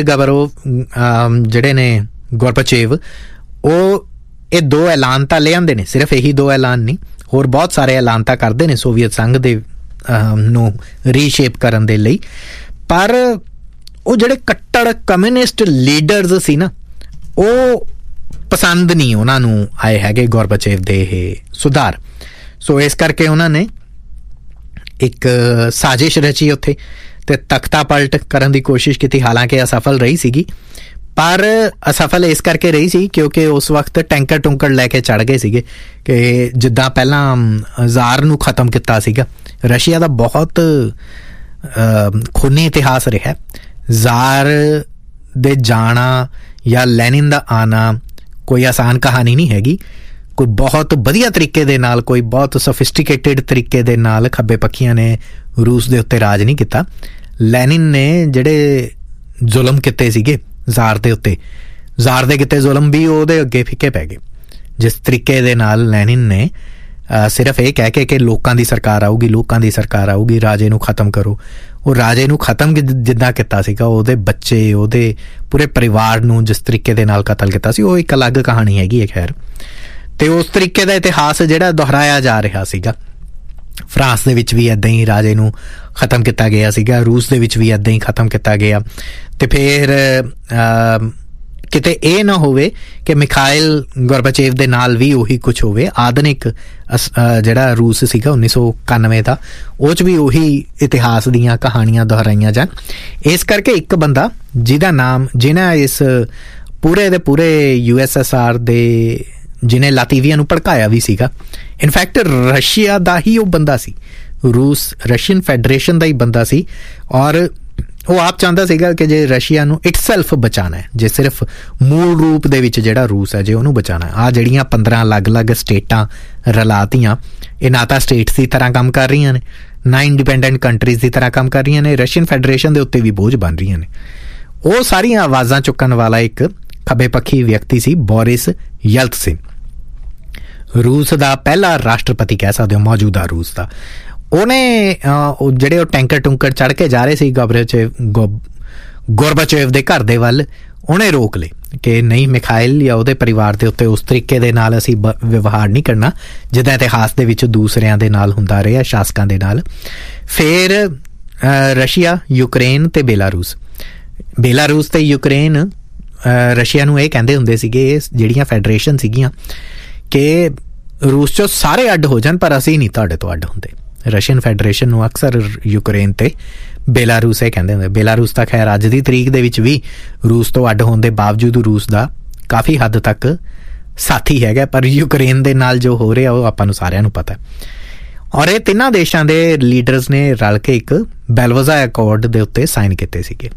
ਜਿਹੜੇ ਨੇ ਗੋਰਬਾਚੇਵ, ਉਹ ਇਹ 2 ਐਲਾਨ ਤਾਂ ਲੈ ਆਉਂਦੇ ਨੇ, ਸਿਰਫ ਇਹੀ 2 ਐਲਾਨ ਨਹੀਂ, ਹੋਰ ਬਹੁਤ ਸਾਰੇ ਐਲਾਨ ਤਾਂ ਕਰਦੇ ਨੇ ਸੋਵੀਅਤ ਸੰਘ ਦੇ ਨੂੰ ਰੀਸ਼ੇਪ ਕਰਨ ਦੇ ਲਈ। ਪਰ ਉਹ ਜਿਹੜੇ ਕੱਟੜ ਕਮਿਊਨਿਸਟ ਲੀਡਰਸ ਸੀ ਨਾ, ਉਹ ਪਸੰਦ ਨਹੀਂ ਉਹਨਾਂ ਨੂੰ ਆਏ ਹੈਗੇ ਗੋਰਬਾਚੇਵ ਦੇ ਇਹ ਸੁਧਾਰ। ਸੋ ਇਸ ਕਰਕੇ ਉਹਨਾਂ ਨੇ ਇੱਕ ਸਾਜ਼ਿਸ਼ ਰਚੀ ਉੱਥੇ ਤੇ ਤਖਤਾ ਪਲਟ ਕਰਨ ਦੀ ਕੋਸ਼ਿਸ਼ ਕੀਤੀ। ਹਾਲਾਂਕਿ ਅਸਫਲ ਰਹੀ ਸੀਗੀ, ਪਰ ਅਸਫਲ ਇਸ ਕਰਕੇ ਰਹੀ ਸੀ ਕਿਉਂਕਿ ਉਸ ਵਕਤ ਟੈਂਕਰ ਟੁੰਕਰ ਲੈ ਕੇ ਚੜ੍ਹ ਗਏ ਸੀਗੇ ਕਿ ਜਿੱਦਾਂ ਪਹਿਲਾਂ ਜ਼ਾਰ ਨੂੰ ਖਤਮ ਕੀਤਾ ਸੀਗਾ। ਰਸ਼ੀਆ ਦਾ ਬਹੁਤ ਖੂਨੀ ਇਤਿਹਾਸ ਰਿਹਾ। ਜ਼ਾਰ ਦੇ ਜਾਣਾ ਜਾਂ ਲੈਨਿਨ ਦਾ ਆਉਣਾ ਕੋਈ ਆਸਾਨ ਕਹਾਣੀ ਨਹੀਂ ਹੈਗੀ। ਕੋਈ ਬਹੁਤ ਵਧੀਆ ਤਰੀਕੇ ਦੇ ਨਾਲ, ਕੋਈ ਬਹੁਤ ਸੋਫਿਸਟੀਕੇਟਿਡ ਤਰੀਕੇ ਦੇ ਨਾਲ ਖੱਬੇ ਪੱਖੀਆਂ ਨੇ ਰੂਸ ਦੇ ਉੱਤੇ ਰਾਜ ਨਹੀਂ ਕੀਤਾ। ਲੈਨਿਨ ਨੇ ਜਿਹੜੇ ਜ਼ੁਲਮ ਕੀਤੇ ਸੀਗੇ ਜ਼ਾਰ ਦੇ ਉੱਤੇ, ਜ਼ਾਰ ਦੇ ਕੀਤੇ ਜ਼ੁਲਮ ਵੀ ਉਹਦੇ ਅੱਗੇ ਫਿੱਕੇ ਪੈ ਗਏ। ਜਿਸ ਤਰੀਕੇ ਦੇ ਨਾਲ ਲੈਨਿਨ ਨੇ ਸਿਰਫ ਇਹ ਕਹਿ ਕੇ ਕਿ ਲੋਕਾਂ ਦੀ ਸਰਕਾਰ ਆਊਗੀ, ਰਾਜੇ ਨੂੰ ਖਤਮ ਕਰੋ, ਉਹ ਰਾਜੇ ਨੂੰ ਖਤਮ ਜਿੱਦਾਂ ਕੀਤਾ ਸੀਗਾ, ਉਹਦੇ ਬੱਚੇ, ਉਹਦੇ ਪੂਰੇ ਪਰਿਵਾਰ ਨੂੰ ਜਿਸ ਤਰੀਕੇ ਦੇ ਨਾਲ ਕਤਲ ਕੀਤਾ ਸੀ, ਉਹ ਇੱਕ ਅਲੱਗ ਕਹਾਣੀ ਹੈਗੀ ਹੈ ਖੈਰ। ਤੇ ਉਸ ਤਰੀਕੇ ਦਾ ਇਤਿਹਾਸ ਜਿਹੜਾ ਦੁਹਰਾਇਆ ਜਾ ਰਿਹਾ ਸੀਗਾ। ਫਰਾਂਸ ਦੇ ਵਿੱਚ ਵੀ ਇੱਦਾਂ ਹੀ ਰਾਜੇ ਨੂੰ ਖਤਮ ਕੀਤਾ ਗਿਆ ਸੀਗਾ, ਰੂਸ ਦੇ ਵਿੱਚ ਵੀ ਇੱਦਾਂ ਹੀ ਖਤਮ ਕੀਤਾ ਗਿਆ। ਤੇ ਫਿਰ ਕਿਤੇ ਇਹ ਨਾ ਹੋਵੇ ਕਿ ਮਿਖਾਇਲ ਗੋਰਬਾਚੇਵ ਦੇ ਨਾਲ ਵੀ ਉਹੀ ਕੁਛ ਹੋਵੇ। ਆਧੁਨਿਕ ਜਿਹੜਾ ਰੂਸ ਸੀਗਾ 1991 ਦਾ, ਉਹ 'ਚ ਵੀ ਉਹੀ ਇਤਿਹਾਸ ਦੀਆਂ ਕਹਾਣੀਆਂ ਦੁਹਰਾਈਆਂ ਜਾਣ। ਇਸ ਕਰਕੇ ਇੱਕ ਬੰਦਾ ਜਿਹਨੇ ਇਸ ਪੂਰੇ ਦੇ ਪੂਰੇ USSR ਦੇ ਜਿਹਨੇ ਲਾਤਵੀਆ ਨੂੰ ਭੜਕਾਇਆ ਵੀ ਸੀਗਾ, ਇਨਫੈਕਟ ਰਸ਼ੀਆ ਦਾ ਹੀ ਉਹ ਬੰਦਾ ਸੀ, ਰਸ਼ੀਅਨ ਫੈਡਰੇਸ਼ਨ ਦਾ ਹੀ ਬੰਦਾ ਸੀ। ਔਰ ਉਹ ਆਪ ਚਾਹੁੰਦਾ ਸੀਗਾ ਕਿ ਜੇ ਰਸ਼ੀਆ ਨੂੰ ਇਟਸੈਲਫ ਬਚਾਉਣਾ ਹੈ, ਜੇ ਸਿਰਫ ਮੂਲ ਰੂਪ ਦੇ ਵਿੱਚ ਜਿਹੜਾ ਰੂਸ ਹੈ ਜੇ ਉਹਨੂੰ ਬਚਾਉਣਾ, ਆਹ ਜਿਹੜੀਆਂ 15 ਅਲੱਗ-ਅਲੱਗ ਸਟੇਟਾਂ ਰਲਾਤੀਆਂ, ਇਹ ਨਾ ਤਾਂ ਸਟੇਟਸ ਦੀ ਤਰ੍ਹਾਂ ਕੰਮ ਕਰ ਰਹੀਆਂ ਨੇ, ਨਾ ਇੰਡੀਪੈਂਡੈਂਟ ਕੰਟਰੀਜ਼ ਦੀ ਤਰ੍ਹਾਂ ਕੰਮ ਕਰ ਰਹੀਆਂ ਨੇ, ਰਸ਼ੀਅਨ ਫੈਡਰੇਸ਼ਨ ਦੇ ਉੱਤੇ ਵੀ ਬੋਝ ਬਣ ਰਹੀਆਂ ਨੇ। ਉਹ ਸਾਰੀਆਂ ਆਵਾਜ਼ਾਂ ਚੁੱਕਣ ਵਾਲਾ ਇੱਕ ਖੱਬੇ ਪੱਖੀ ਵਿਅਕਤੀ ਸੀ ਬੋਰਿਸ ਯੈਲਤਸਿਨ, ਰੂਸ ਦਾ ਪਹਿਲਾ ਰਾਸ਼ਟਰਪਤੀ ਕਹਿ ਸਕਦੇ ਹੋ ਮੌਜੂਦਾ ਰੂਸ ਦਾ। ਉਹਨੇ ਜਿਹੜੇ ਉਹ ਟੈਂਕਰ ਟੁੰਕਰ ਚੜ੍ਹ ਕੇ ਜਾ ਰਹੇ ਸੀ ਗੋਰਬਾਚੇਵ ਦੇ ਘਰ ਦੇ ਵੱਲ, ਉਹਨੇ ਰੋਕ ਲਏ ਕਿ ਨਹੀਂ, ਮਿਖਾਇਲ ਜਾਂ ਉਹਦੇ ਪਰਿਵਾਰ ਦੇ ਉੱਤੇ ਉਸ ਤਰੀਕੇ ਦੇ ਨਾਲ ਅਸੀਂ ਵਿਵਹਾਰ ਨਹੀਂ ਕਰਨਾ ਜਿੱਦਾਂ ਇਤਿਹਾਸ ਦੇ ਵਿੱਚ ਦੂਸਰਿਆਂ ਦੇ ਨਾਲ ਹੁੰਦਾ ਰਿਹਾ, ਸ਼ਾਸਕਾਂ ਦੇ ਨਾਲ। ਫਿਰ ਰਸ਼ੀਆ, ਯੂਕਰੇਨ ਤੇ ਬੇਲਾਰੂਸ ਤੇ ਯੂਕਰੇਨ ਰਸ਼ੀਆ ਨੂੰ ਇਹ ਕਹਿੰਦੇ ਹੁੰਦੇ ਸੀਗੇ, ਜਿਹੜੀਆਂ ਫੈਡਰੇਸ਼ਨ ਸੀਗੀਆਂ, ਕਿ ਰੂਸ 'ਚੋਂ ਸਾਰੇ ਅੱਡ ਹੋ ਜਾਣ ਪਰ ਅਸੀਂ ਨਹੀਂ ਤੁਹਾਡੇ ਤੋਂ ਅੱਡ ਹੁੰਦੇ। ਰਸ਼ੀਅਨ ਫੈਡਰੇਸ਼ਨ ਨੂੰ ਅਕਸਰ ਯੂਕਰੇਨ ਤੇ ਬੇਲਾਰੂਸ ਇਹ ਕਹਿੰਦੇ ਹੁੰਦੇ। ਬੇਲਾਰੂਸ ਤਾਂ ਖੈਰ ਅੱਜ ਦੀ ਤਰੀਕ ਦੇ ਵਿੱਚ ਵੀ ਰੂਸ ਤੋਂ ਅੱਡ ਹੋਣ ਦੇ ਬਾਵਜੂਦ ਰੂਸ ਦਾ ਕਾਫੀ ਹੱਦ ਤੱਕ ਸਾਥੀ ਹੈਗਾ, ਪਰ ਯੂਕਰੇਨ ਦੇ ਨਾਲ ਜੋ ਹੋ ਰਿਹਾ ਉਹ ਆਪਾਂ ਨੂੰ ਸਾਰਿਆਂ ਨੂੰ ਪਤਾ। ਔਰ ਇਹ ਤਿੰਨਾਂ ਦੇਸ਼ਾਂ ਦੇ ਲੀਡਰਸ ਨੇ ਰਲ ਕੇ ਇੱਕ ਬੈਲਵਜ਼ਾ ਅਕੋਰਡ ਦੇ ਉੱਤੇ ਸਾਈਨ ਕੀਤੇ ਸੀਗੇ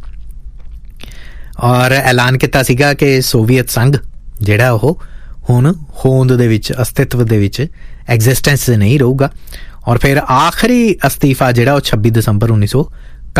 ਔਰ ਐਲਾਨ ਕੀਤਾ ਸੀਗਾ ਕਿ ਸੋਵੀਅਤ ਸੰਘ ਜਿਹੜਾ ਉਹ ਹੁਣ ਹੋਂਦ ਦੇ ਵਿੱਚ, ਅਸਤਿਤਵ ਦੇ ਵਿੱਚ, ਐਗਜ਼ਿਸਟੈਂਸ 'ਚ ਨਹੀਂ ਰਹੂਗਾ। ਔਰ ਫਿਰ ਆਖਰੀ ਅਸਤੀਫਾ ਜਿਹੜਾ ਉਹ 26 ਦਸੰਬਰ 1945